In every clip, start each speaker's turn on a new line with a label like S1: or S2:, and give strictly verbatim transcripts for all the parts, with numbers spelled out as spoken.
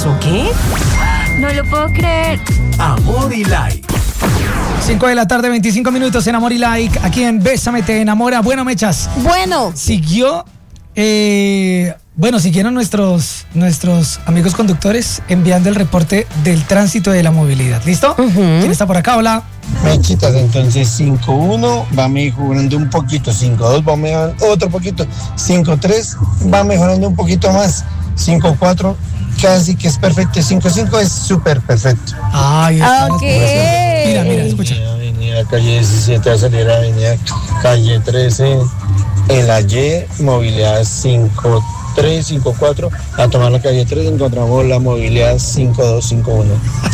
S1: ¿Pasó qué?
S2: No lo puedo creer.
S3: Amor y Like.
S4: cinco de la tarde, veinticinco minutos en Amor y Like. Aquí en Bésame te enamora. Bueno, Mechas.
S2: Bueno.
S4: Siguió. Eh, bueno, siguieron nuestros, nuestros amigos conductores enviando el reporte del tránsito de la movilidad. ¿Listo?
S2: Uh-huh.
S4: ¿Quién está por acá? Hola.
S5: Mechitas, entonces cinco uno va mejorando un poquito, cinco dos va mejorando otro poquito, cinco tres va mejorando un poquito más, cinco cuatro casi que es perfecto, cinco cinco es súper perfecto.
S4: Ay,
S2: Ok.
S4: Mira, mira, escucha.
S5: Avenida Calle diecisiete a salir a Avenida Calle trece, en la Y, movilidad cinco tres, cinco cuatro, a tomar la calle tres encontramos la movilidad cinco dos, cinco uno.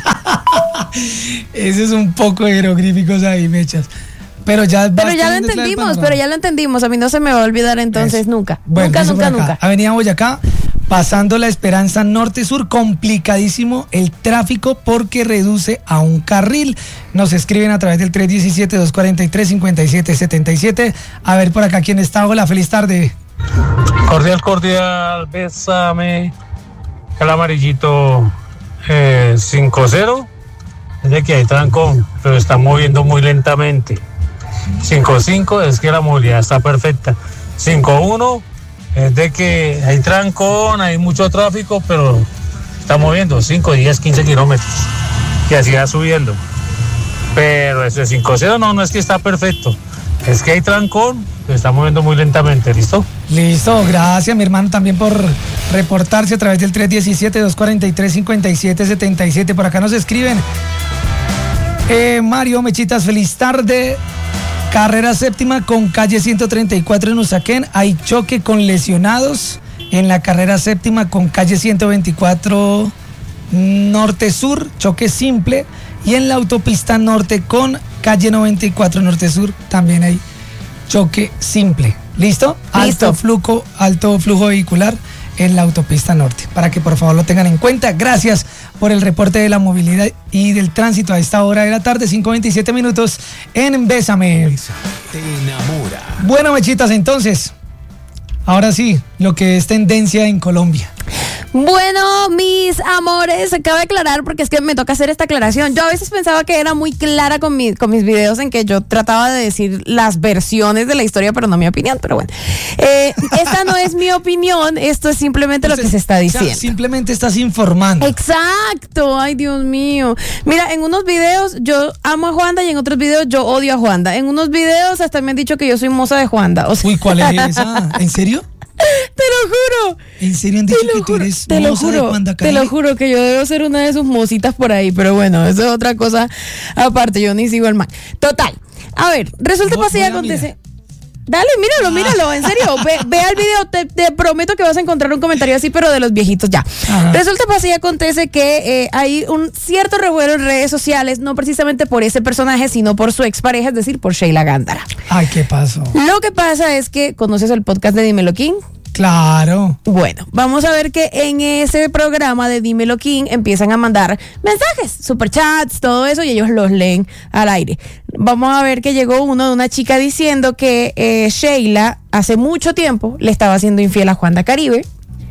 S4: Ese es un poco jeroglíficos ahí, Mechas. Pero ya,
S2: pero ya lo entendimos, pero ya lo entendimos. A mí no se me va a olvidar entonces
S4: Eso.
S2: nunca.
S4: Bueno,
S2: nunca,
S4: eso
S2: nunca,
S4: por acá.
S2: nunca.
S4: Avenida Boyacá, pasando la Esperanza Norte-Sur, complicadísimo el tráfico porque reduce a un carril. Nos escriben a través del tres uno siete, dos cuatro tres, cinco siete siete siete. A ver por acá quién está. Hola, feliz tarde.
S6: Cordial, cordial, bésame. El amarillito eh, cinco cero. Es de que hay trancón, pero está moviendo muy lentamente. cinco cinco es que la movilidad está perfecta. cinco uno es de que hay trancón, hay mucho tráfico, pero está moviendo cinco, diez, quince kilómetros. Y así va subiendo. Pero eso es cinco cero, no, no es que está perfecto. Es que hay trancón, pero está moviendo muy lentamente. ¿Listo?
S4: Listo, gracias mi hermano también por reportarse a través del tres uno siete, dos cuatro tres, cinco siete siete siete. Por acá nos escriben. Eh, Mario, Mechitas, feliz tarde. Carrera séptima con calle ciento treinta y cuatro en Usaquén. Hay choque con lesionados en la carrera séptima con calle ciento veinticuatro norte-sur, choque simple. Y en la autopista norte con calle noventa y cuatro norte-sur también hay choque simple. ¿Listo?
S2: Listo.
S4: Alto flujo, alto flujo vehicular en la autopista norte, para que por favor lo tengan en cuenta. Gracias por el reporte de la movilidad y del tránsito a esta hora de la tarde, cinco veintisiete minutos en Bésame.
S3: Te enamora.
S4: Bueno, Mechitas, entonces, ahora sí, lo que es tendencia en Colombia.
S2: Bueno, mis amores, acabo de aclarar porque es que me toca hacer esta aclaración. Yo a veces pensaba que era muy clara con, mi, con mis videos en que yo trataba de decir las versiones de la historia, pero no mi opinión, pero bueno. Eh, esta no es mi opinión, esto es simplemente lo que se está diciendo.
S4: O sea, simplemente estás informando.
S2: Exacto, ay Dios mío. Mira, en unos videos yo amo a Juanda y en otros videos yo odio a Juanda. En unos videos hasta me han dicho que yo soy moza de Juanda. O sea,
S4: Uy, ¿cuál es esa? ¿En serio?
S2: Te lo juro.
S4: ¿En serio han dicho que tú eres
S2: te lo
S4: moza de
S2: juro,
S4: Juanda
S2: te lo juro que yo debo ser una de sus mositas por ahí, pero bueno, eso es otra cosa aparte, yo ni sigo el man. Total, a ver, resulta
S4: No,
S2: pasa y
S4: no la
S2: acontece. Dale, míralo, míralo, en serio, ve, ve al video, te, te prometo que vas a encontrar un comentario así, pero de los viejitos ya.
S4: Ajá.
S2: Resulta pasa y acontece que eh, hay un cierto revuelo en redes sociales, no precisamente por ese personaje, sino por su expareja, es decir, por Sheila Gándara.
S4: Ay, ¿qué pasó?
S2: Lo que pasa es que, ¿conoces el podcast de Dímelo King?
S4: Claro.
S2: Bueno, vamos a ver que en ese programa de Dímelo King empiezan a mandar mensajes, superchats, todo eso, y ellos los leen al aire. Vamos a ver que llegó uno de una chica diciendo que eh, Sheila hace mucho tiempo le estaba haciendo infiel a Juanda Caribe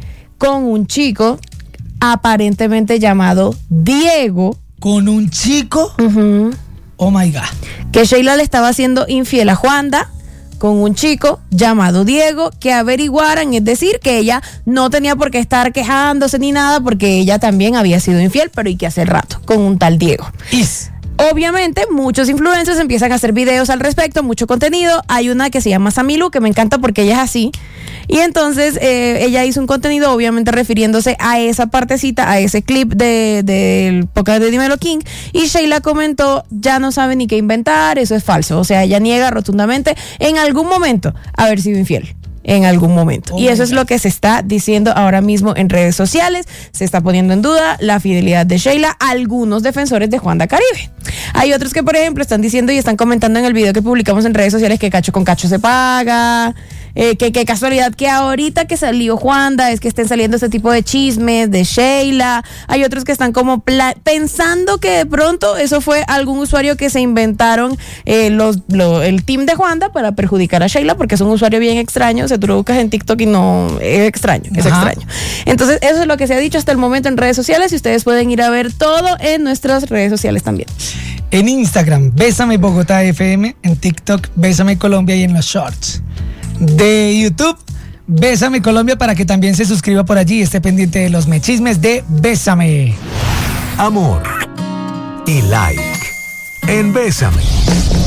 S2: con un chico aparentemente llamado Diego.
S4: ¿Con un chico?
S2: Uh-huh.
S4: Oh my God.
S2: Que Sheila le estaba haciendo infiel a Juanda con un chico llamado Diego, que averiguaran, es decir, que ella no tenía por qué estar quejándose ni nada, porque ella también había sido infiel, pero y que hace rato, con un tal Diego.
S4: Is.
S2: Obviamente, muchos influencers empiezan a hacer videos al respecto, mucho contenido. Hay una que se llama Samilu, que me encanta porque ella es así. Y entonces eh, ella hizo un contenido, obviamente refiriéndose a esa partecita, a ese clip de, del podcast de Dímelo King. Y Sheila comentó, ya no sabe ni qué inventar, eso es falso. O sea, ella niega rotundamente en algún momento haber sido infiel. En algún momento.
S4: Oh,
S2: y eso es lo que se está diciendo ahora mismo en redes sociales. Se está poniendo en duda la fidelidad de Sheila a algunos defensores de Juanda Caribe. Hay otros que, por ejemplo, están diciendo y están comentando en el video que publicamos en redes sociales que cacho con cacho se paga, eh, que qué casualidad que ahorita que salió Juanda es que estén saliendo este tipo de chismes de Sheila. Hay otros que están como pla- pensando que de pronto eso fue algún usuario que se inventaron eh, los, lo, el team de Juanda para perjudicar a Sheila, porque es un usuario bien extraño. O sea, tú lo buscas en TikTok y no, es extraño, es
S4: Ajá.
S2: extraño. Entonces, eso es lo que se ha dicho hasta el momento en redes sociales y ustedes pueden ir a ver todo en nuestras redes sociales también.
S4: En Instagram, Bésame Bogotá F M. En TikTok, Bésame Colombia y en los shorts. De YouTube, Bésame Colombia, para que también se suscriba por allí y esté pendiente de los mechismes de Bésame.
S3: Amor y like en Bésame.